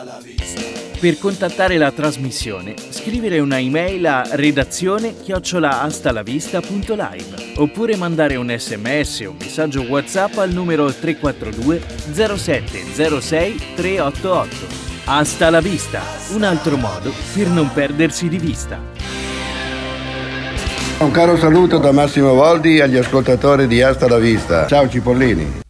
Per contattare la trasmissione, scrivere una email a redazione@astalavista.live oppure mandare un SMS o un messaggio WhatsApp al numero 342 0706 388. Hasta la vista, un altro modo per non perdersi di vista. Un caro saluto da Massimo Voldi agli ascoltatori di Hasta la Vista. Ciao Cipollini.